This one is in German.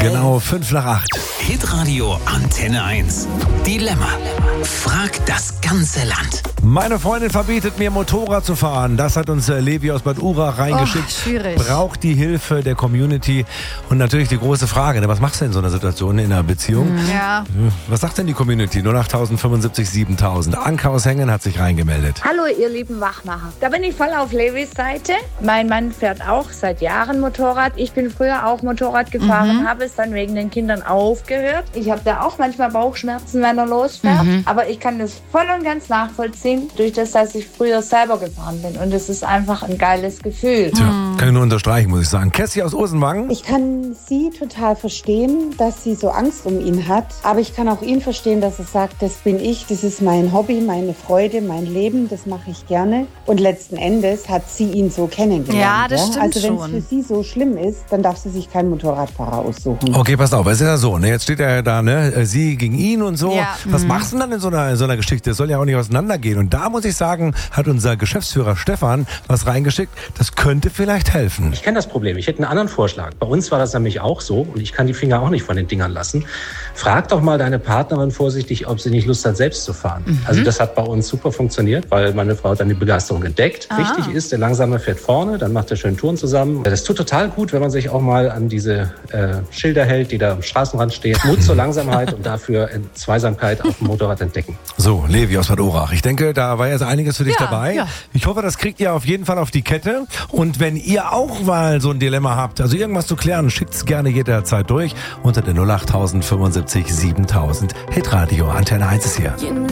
Genau, 7:55. Hitradio Antenne 1. Dilemma. Frag das ganze Land. Meine Freundin verbietet mir, Motorrad zu fahren. Das hat uns Levi aus Bad Urach reingeschickt. Schwierig. Braucht die Hilfe der Community. Und natürlich die große Frage, ne, was machst du in so einer Situation in einer Beziehung? Ja. Was sagt denn die Community? 08000 75 7000. Anke aus Hengen hat sich reingemeldet. Hallo ihr lieben Wachmacher. Da bin ich voll auf Levis Seite. Mein Mann fährt auch seit Jahren Motorrad. Ich bin früher auch Motorrad gefahren, habe es dann wegen den Kindern aufgehört. Ich habe da auch manchmal Bauchschmerzen, wenn er losfährt. Aber ich kann das voll und ganz nachvollziehen, durch das, dass ich früher selber gefahren bin. Und es ist einfach ein geiles Gefühl. Tja, kann ich nur unterstreichen, muss ich sagen. Kessi aus Osenwangen. Ich kann sie total verstehen, dass sie so Angst um ihn hat. Aber ich kann auch ihn verstehen, dass er sagt, das bin ich, das ist mein Hobby, meine Freude, mein Leben, das mache ich gerne. Und letzten Endes hat sie ihn so kennengelernt. Ja, das stimmt also wenn schon. es für sie so schlimm ist, dann darf sie sich keinen Motorradfahrer aussuchen. Okay, passt auf, es ist ja so, ne? Jetzt steht er da, ne? Sie gegen ihn und so. Ja. Was machst du denn dann in so einer Geschichte? Es soll ja auch nicht auseinandergehen. Und da muss ich sagen, hat unser Geschäftsführer Stefan was reingeschickt. Das könnte vielleicht helfen. Ich kenne das Problem. Ich hätte einen anderen Vorschlag. Bei uns war das nämlich auch so und ich kann die Finger auch nicht von den Dingern lassen. Frag doch mal deine Partnerin vorsichtig, ob sie nicht Lust hat, selbst zu fahren. Also das hat bei uns super funktioniert, weil meine Frau hat dann die Begeisterung entdeckt. Wichtig ist, der Langsame fährt vorne, dann macht er schön Touren zusammen. Das tut total gut, wenn man sich auch mal an diese Schilder hält, die da am Straßenrand stehen. Mut zur Langsamkeit und dafür Zweisamkeit auf dem Motorrad entdecken. So, Levi aus Bad Urach. Ich denke, da war jetzt einiges für dich dabei. Ja. Ich hoffe, das kriegt ihr auf jeden Fall auf die Kette. Und wenn ihr auch mal so ein Dilemma habt, also irgendwas zu klären, schickt's gerne jederzeit durch unter der 08000 75 7000. Hitradio Antenne 1 ist hier.